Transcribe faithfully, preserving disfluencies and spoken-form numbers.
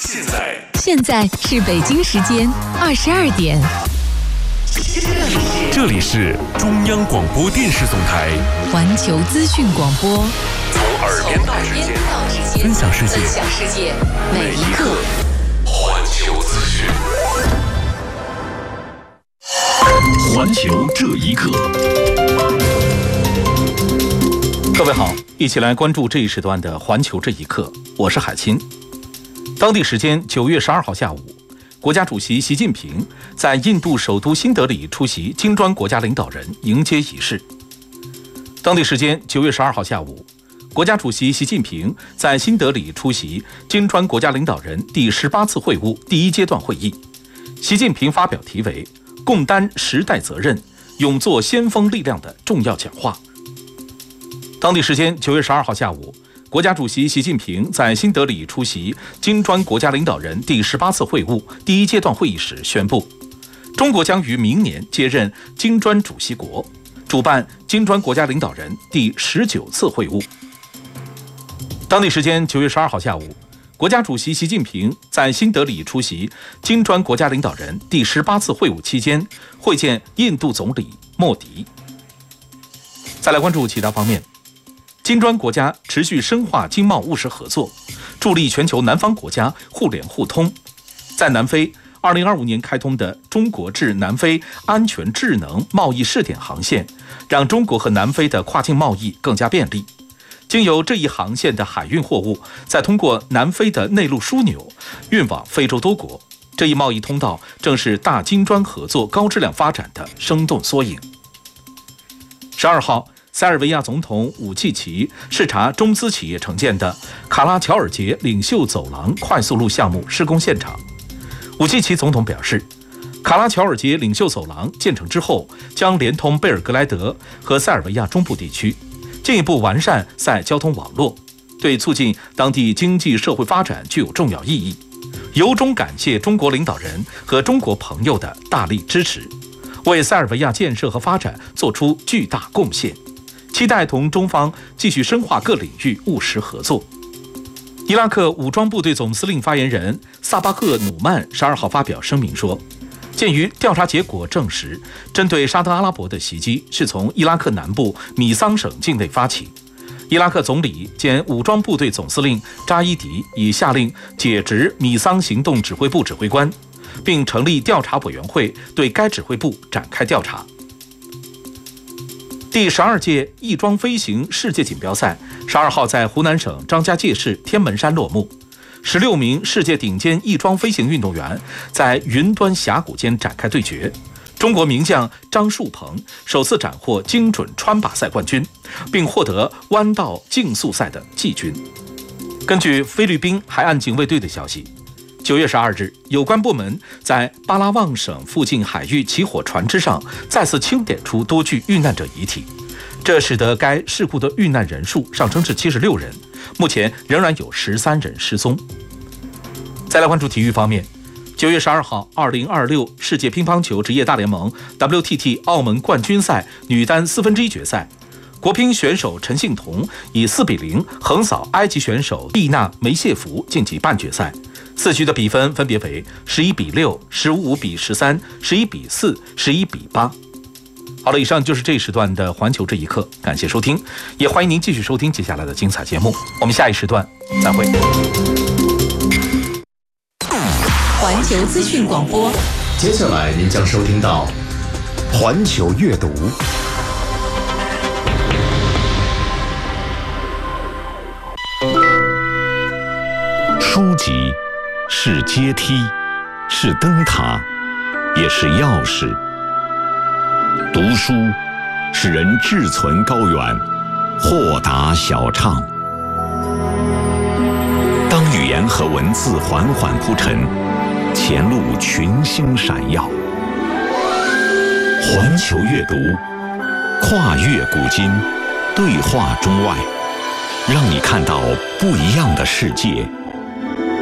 现在现在是北京时间二十二点。 这里是中央广播电视总台环球资讯广播， 从耳边到指尖，分享世界， 分享世界，每一刻。 环球资讯，环球这一刻。 各位好，一起来关注这一时段的环球这一刻，我是海清。当地时间九月十二号下午，国家主席习近平在印度首都新德里出席金砖国家领导人迎接仪式。当地时间九月十二号下午，国家主席习近平在新德里出席金砖国家领导人第十八次会晤第一阶段会议。习近平发表题为“共担时代责任，勇做先锋力量”的重要讲话。当地时间九月十二号下午，国家主席习近平在新德里出席金砖国家领导人第十八次会晤第一阶段会议时宣布，中国将于明年接任金砖主席国，主办金砖国家领导人第十九次会晤。当地时间九月十二号下午，国家主席习近平在新德里出席金砖国家领导人第十八次会晤期间，会见印度总理莫迪。再来关注其他方面。金砖国家持续深化经贸务实合作，助力全球南方国家互联互通。在南非，二零二五年开通的中国至南非安全智能贸易试点航线，让中国和南非的跨境贸易更加便利。经由这一航线的海运货物，再通过南非的内陆枢纽运往非洲多国，这一贸易通道正是大金砖合作高质量发展的生动缩影。十二号。塞尔维亚总统武契奇视察中资企业承建的卡拉乔尔捷领袖走廊快速路项目施工现场。武契奇总统表示，卡拉乔尔捷领袖走廊建成之后，将连通贝尔格莱德和塞尔维亚中部地区，进一步完善塞交通网络，对促进当地经济社会发展具有重要意义。由衷感谢中国领导人和中国朋友的大力支持，为塞尔维亚建设和发展做出巨大贡献。期待同中方继续深化各领域务实合作。伊拉克武装部队总司令发言人萨巴赫努曼十二号发表声明说，鉴于调查结果证实，针对沙特阿拉伯的袭击是从伊拉克南部米桑省境内发起，伊拉克总理兼武装部队总司令扎伊迪已下令解职米桑行动指挥部指挥官，并成立调查委员会对该指挥部展开调查。第十二届翼装飞行世界锦标赛十二号在湖南省张家界市天门山落幕，十六名世界顶尖翼装飞行运动员在云端峡谷间展开对决。中国名将张树鹏首次斩获精准穿靶赛冠军，并获得弯道竞速赛的季军。根据菲律宾海岸警卫队的消息，九月十二日，有关部门在巴拉望省附近海域起火船只上再次清点出多具遇难者遗体，这使得该事故的遇难人数上升至七十六人，目前仍然有十三人失踪。再来关注体育方面，九月十二号，二零二六世界乒乓球职业大联盟 W T T 澳门冠军赛女单四分之一决赛，国乒选手陈幸同以四比零横扫埃及选手蒂娜梅谢弗晋级半决赛。四局的比分分别为十一比六、十五比十三、十一比四、十一比八。好了，以上就是这一时段的环球这一刻，感谢收听，也欢迎您继续收听接下来的精彩节目。我们下一时段再会。 环球资讯广播， 接下来您将收听到环球阅读。书籍是阶梯，是灯塔，也是钥匙。读书使人志存高远，豁达小畅。当语言和文字缓缓铺陈，前路群星闪耀。环球阅读，跨越古今，对话中外，让你看到不一样的世界。